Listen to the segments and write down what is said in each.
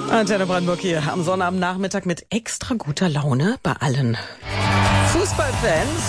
Antenne Brandenburg hier am Sonnabendnachmittag mit extra guter Laune bei allen Fußballfans.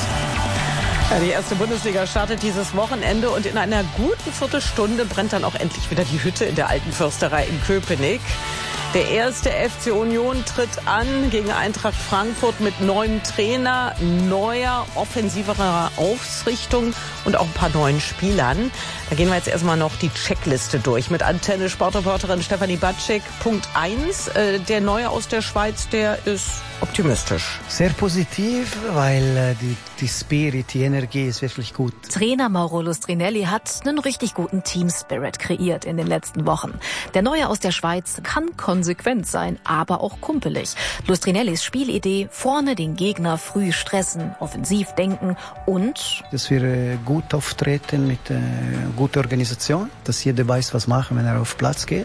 Ja, die erste Bundesliga startet dieses Wochenende und in einer guten Viertelstunde brennt dann auch endlich wieder die Hütte in der Alten Försterei in Köpenick. Der erste FC Union tritt an gegen Eintracht Frankfurt mit neuem Trainer, neuer, offensiverer Ausrichtung und auch ein paar neuen Spielern. Da gehen wir jetzt erstmal noch die Checkliste durch mit Antenne-Sportreporterin Stefanie Batschik. Punkt 1, der Neue aus der Schweiz, der ist optimistisch. Sehr positiv, weil die Spirit, die Energie ist wirklich gut. Trainer Mauro Lustrinelli hat einen richtig guten Team-Spirit kreiert in den letzten Wochen. Der Neue aus der Schweiz kann konsequent sein, aber auch kumpelig. Lustrinellis Spielidee, vorne den Gegner früh stressen, offensiv denken und... Dass wir gut auftreten mit guter Organisation, dass jeder weiß, was machen, wenn er auf Platz geht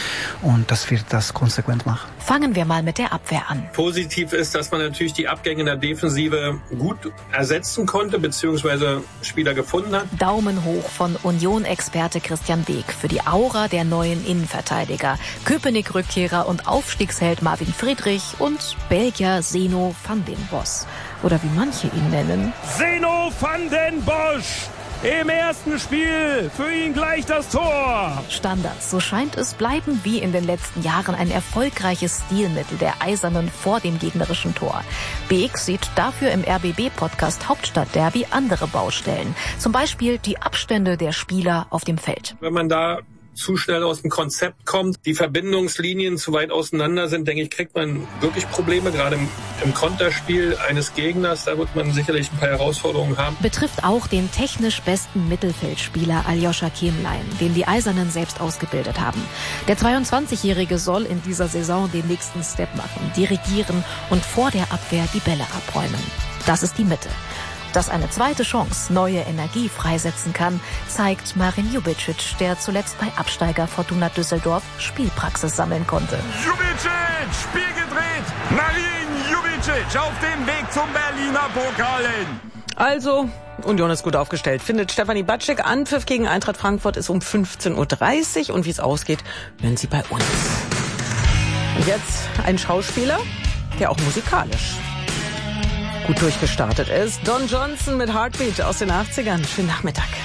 und dass wir das konsequent machen. Fangen wir mal mit der Abwehr an. Positiv ist, dass man natürlich die Abgänge in der Defensive gut ersetzen konnte, beziehungsweise Spieler gefunden hat. Daumen hoch von Union-Experte Christian Beek für die Aura der neuen Innenverteidiger. Köpenick-Rückkehrer und Aufstiegsheld Marvin Friedrich und Belgier Zeno van den Bosch. Oder wie manche ihn nennen. Zeno van den Bosch! Im ersten Spiel für ihn gleich das Tor. Standards, so scheint es, bleiben wie in den letzten Jahren ein erfolgreiches Stilmittel der Eisernen vor dem gegnerischen Tor. Beek sieht dafür im RBB-Podcast Hauptstadtderby andere Baustellen. Zum Beispiel die Abstände der Spieler auf dem Feld. Wenn man da zu schnell aus dem Konzept kommt, die Verbindungslinien zu weit auseinander sind, denke ich, kriegt man wirklich Probleme, gerade im Konterspiel eines Gegners. Da wird man sicherlich ein paar Herausforderungen haben. Betrifft auch den technisch besten Mittelfeldspieler Aljoscha Kemlein, den die Eisernen selbst ausgebildet haben. Der 22-Jährige soll in dieser Saison den nächsten Step machen, dirigieren und vor der Abwehr die Bälle abräumen. Das ist die Mitte. Dass eine zweite Chance neue Energie freisetzen kann, zeigt Marin Jubicic, der zuletzt bei Absteiger Fortuna Düsseldorf Spielpraxis sammeln konnte. Jubicic, Spiel gedreht. Marin Jubicic auf dem Weg zum Berliner Pokal hin. Also, Union ist gut aufgestellt, findet Stefanie Batschik. Anpfiff gegen Eintracht Frankfurt ist um 15.30 Uhr und wie es ausgeht, hören Sie bei uns. Und jetzt ein Schauspieler, der auch musikalisch gut durchgestartet ist. Don Johnson mit Heartbeat aus den 80ern. Schönen Nachmittag.